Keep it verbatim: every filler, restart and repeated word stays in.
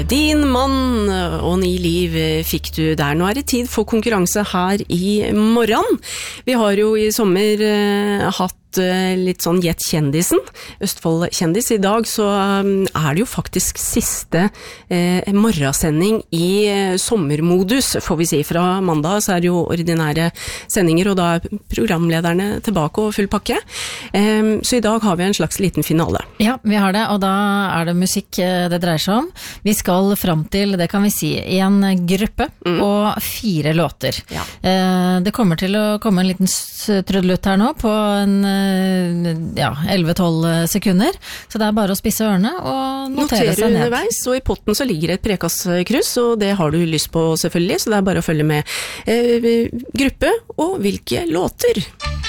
Din mann og ni liv fikk du der. Nå er det tid for konkurranse her i morgen. Vi har jo i sommer eh, hatt litt sånn Gjett kjendisen, Østfold kjendis. I dag så er det jo faktisk siste eh, morgensending i eh, sommermodus, får vi si. Fra mandag så er det jo ordinære sendinger, og da er programlederne tilbake og full pakke. Eh, så i dag har vi en slags liten finale. Ja, vi har det, og da er det musikk det dreier seg om. Vi skal fram til, det kan vi si, en gruppe mm. og fire låter. Ja. Eh, det kommer til å komme en liten trudelutt her nå på en ja, elleve tolv sekunder, så det er bare å spisse ørene og notere Noterer seg ned. Underveis, og i potten så ligger et prekaskryss, og det har du lyst på selvfølgelig, så det er bare å følge med. Eh, gruppe og hvilke låter?